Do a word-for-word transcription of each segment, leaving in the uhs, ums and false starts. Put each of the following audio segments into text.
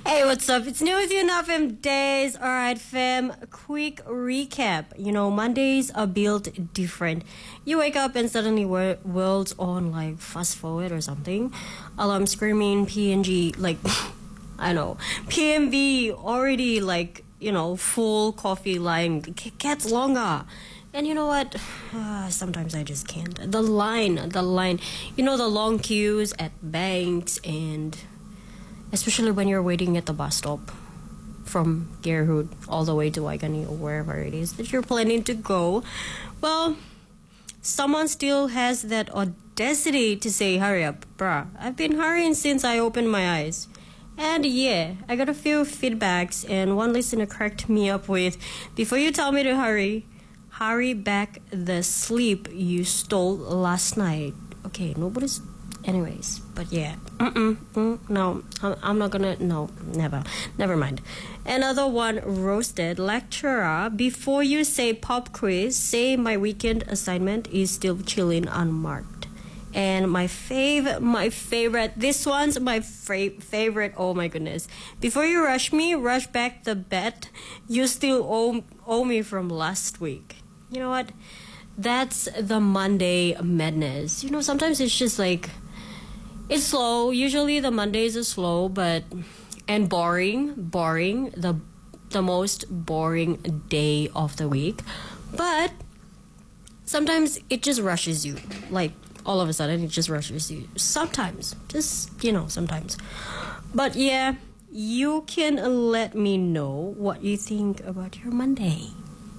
Hey, what's up? It's new with you now, fam days. Alright, fam. Quick recap. You know, Mondays are built different. You wake up and suddenly wor- world's on like fast forward or something. Alarm screaming, P N G, like, I know. P M V already like, you know, full coffee line c- gets longer. And you know what? Uh, sometimes I just can't. The line, the line. You know, the long queues at banks and... especially when you're waiting at the bus stop from Gerhard all the way to Waigani or wherever it is that you're planning to go. Well, someone still has that audacity to say, hurry up, bruh. I've been hurrying since I opened my eyes. And yeah, I got a few feedbacks and one listener cracked me up with, before you tell me to hurry, hurry back the sleep you stole last night. Okay, nobody's... Anyways, but yeah, Mm-mm, mm, no, I'm, I'm not gonna, no, never, never mind. Another one, roasted lecturer. Before you say pop quiz, say my weekend assignment is still chilling unmarked. And my fav, my favorite, this one's my fra- favorite, oh my goodness. Before you rush me, rush back the bet you still owe, owe me from last week. You know what? That's the Monday madness. You know, sometimes it's just like, it's slow. Usually the Mondays are slow, but and boring, boring, the the most boring day of the week. But sometimes it just rushes you. Like all of a sudden it just rushes you. Sometimes, just you know, sometimes. But yeah, you can let me know what you think about your Monday.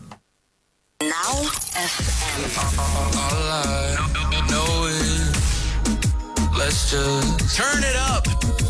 Now F M. All I know is let's just turn it up.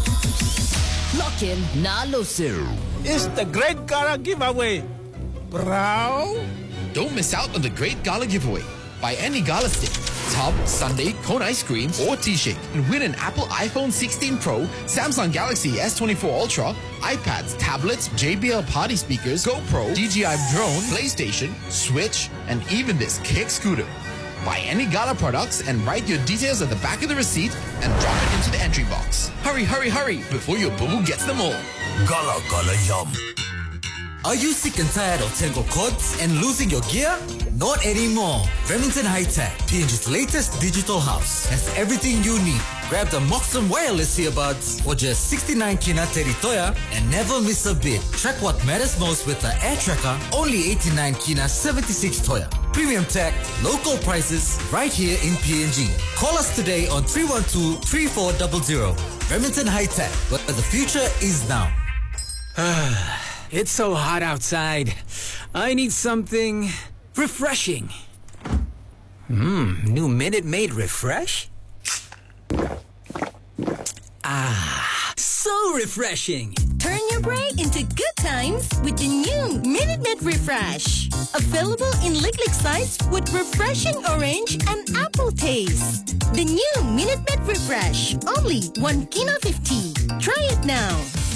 Lock in Nalo Zero. It's the Great Gala Giveaway, bro. Don't miss out on the Great Gala Giveaway. Buy any Gala stick, tub, sundae, cone ice cream, or T-shake and win an Apple iPhone sixteen Pro, Samsung Galaxy S twenty-four Ultra, iPads, tablets, J B L party speakers, GoPro, D J I drone, PlayStation, Switch, and even this kick scooter. Buy any Gala products and write your details at the back of the receipt and drop it into the entry box. Hurry, hurry, hurry before your boo-boo gets them all. Gala Gala Yum. Are you sick and tired of tangled cords and losing your gear? Not anymore. Remington High Tech, P N G's latest digital house, has everything you need. Grab the Moxon wireless earbuds for just sixty-nine kina teritoya and never miss a bit. Track what matters most with the Air Tracker, only eighty-nine kina seventy-six toya. Premium tech, local prices, right here in P N G. Call us today on three one two, three four zero zero. Remington High Tech, where the future is now. It's so hot outside. I need something refreshing. Mmm, new Minute Maid Refresh? Ah, so refreshing. Turn your break into good times with the new Minute Maid Refresh. Available in lick-lick size with refreshing orange and apple taste. The new Minute Maid Refresh. Only one kina fifty. Try it now.